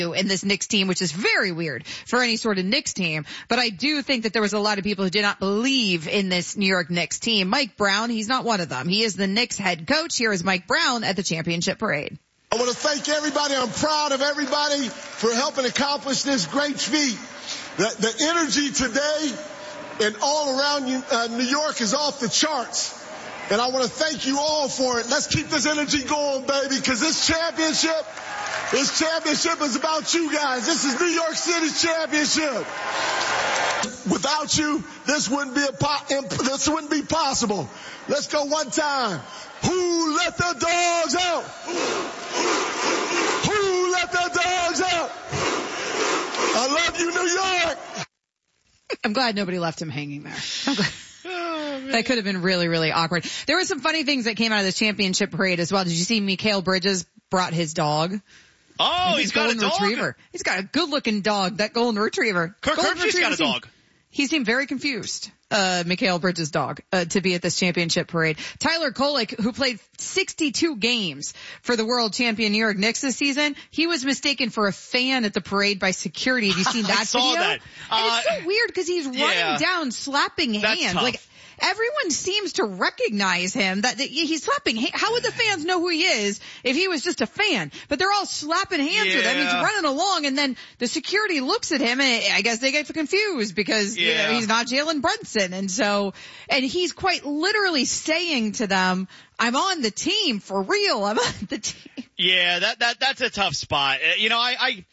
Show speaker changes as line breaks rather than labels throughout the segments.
in this Knicks team, which is very weird for any sort of Knicks team. But I do think that there was a lot of people who did not believe in this New York Knicks team. Mike Brown, he's not one of them. He is the Knicks head coach. Here is Mike Brown at the championship parade.
I want to thank everybody. I'm proud of everybody for helping accomplish this great feat. The energy today and all around New York is off the charts. And I want to thank you all for it. Let's keep this energy going, baby, because this championship is about you guys. This is New York City's championship. Without you, this wouldn't be possible. Let's go one time. Who let the dogs out? Who let the dogs out? I love you, New York.
I'm glad nobody left him hanging there. I'm glad. That could have been really, really awkward. There were some funny things that came out of the championship parade as well. Did you see Mikal Bridges brought his dog?
Oh, he's got a dog?
Retriever. He's got a good-looking dog, that golden retriever.
Kirk Herbstreit's got a dog.
He seemed very confused, Mikal Bridges' dog, to be at this championship parade. Tyler Kolek, who played 62 games for the world champion New York Knicks this season, he was mistaken for a fan at the parade by security. Have you seen that
I saw
video?
That.
And it's so weird because he's running down, slapping hands.
Tough.
Like, everyone seems to recognize him, that he's slapping. How would the fans know who he is if he was just a fan? But they're all slapping hands with him. He's running along, and then the security looks at him, and I guess they get confused because you know, he's not Jalen Brunson. And he's quite literally saying to them, I'm on the team for real. I'm on the team.
Yeah, that's a tough spot. You know,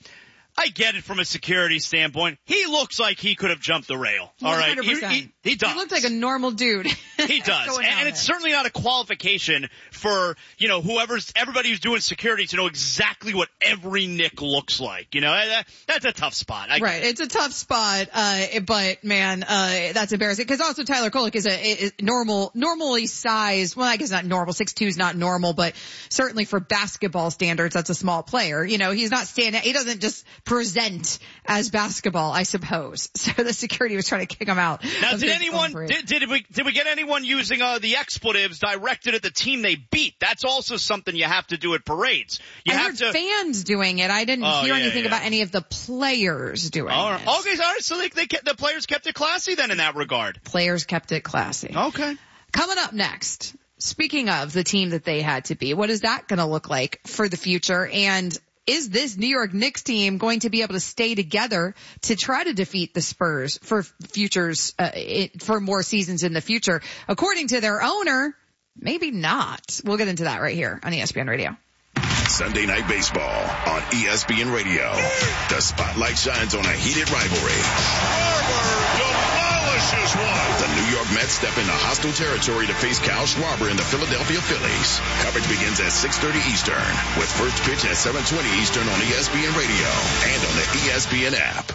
I get it from a security standpoint. He looks like he could have jumped the rail. All right. He does.
He looks like a normal dude.
He does. And it's certainly not a qualification for, you know, everybody who's doing security to know exactly what every Knick looks like. You know, that's a tough spot.
Right. It's a tough spot. But man, that's embarrassing. Cause also Tyler Kolek is normally sized. Well, I guess not normal. 6'2" is not normal, but certainly for basketball standards, that's a small player. You know, he's not standing, he doesn't just present as basketball, I suppose. So the security was trying to kick him out.
Now, did we get anyone using the expletives directed at the team they beat? That's also something you have to do at parades. I heard
fans doing it. I didn't hear anything about any of the players doing it.
Okay, all right. So the players kept it classy then in that regard.
Players kept it classy.
Okay.
Coming up next, speaking of the team that they had to be, what is that going to look like for the future? And is this New York Knicks team going to be able to stay together to try to defeat the Spurs for for more seasons in the future? According to their owner, maybe not. We'll get into that right here on ESPN Radio.
Sunday Night Baseball on ESPN Radio. The spotlight shines on a heated rivalry. Demolishes one. The New York Mets step into hostile territory to face Kyle Schwarber and the Philadelphia Phillies. Coverage begins at 6:30 Eastern with first pitch at 7:20 Eastern on ESPN Radio and on the ESPN app.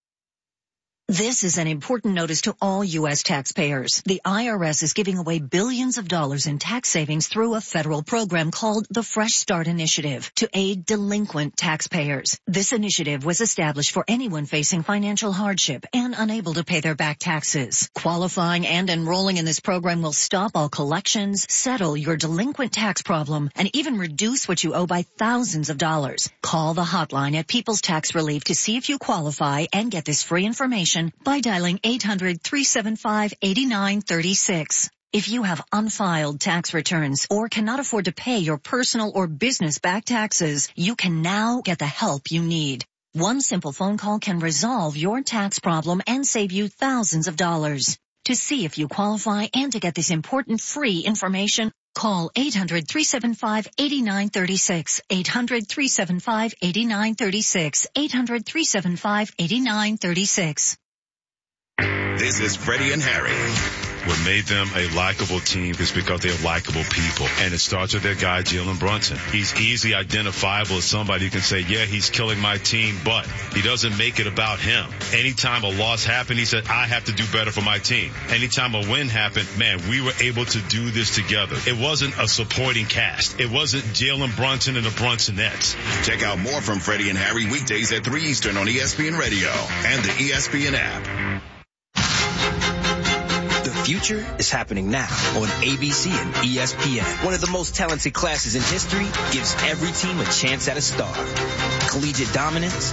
This is an important notice to all U.S. taxpayers. The IRS is giving away billions of dollars in tax savings through a federal program called the Fresh Start Initiative to aid delinquent taxpayers. This initiative was established for anyone facing financial hardship and unable to pay their back taxes. Qualifying and enrolling in this program will stop all collections, settle your delinquent tax problem, and even reduce what you owe by thousands of dollars. Call the hotline at People's Tax Relief to see if you qualify and get this free information by dialing 800-375-8936. If you have unfiled tax returns or cannot afford to pay your personal or business back taxes, you can now get the help you need. One simple phone call can resolve your tax problem and save you thousands of dollars. To see if you qualify and to get this important free information, call 800-375-8936, 800-375-8936, 800-375-8936.
This is Freddie and Harry.
What made them a likable team is because they're likable people. And it starts with their guy, Jalen Brunson. He's easily identifiable as somebody who can say, yeah, he's killing my team, but he doesn't make it about him. Anytime a loss happened, he said, I have to do better for my team. Anytime a win happened, man, we were able to do this together. It wasn't a supporting cast. It wasn't Jalen Brunson and the Brunsonettes.
Check out more from Freddie and Harry weekdays at 3 Eastern on ESPN Radio and the ESPN app.
The future is happening now on ABC and ESPN. One of the most talented classes in history gives every team a chance at a star. Collegiate dominance,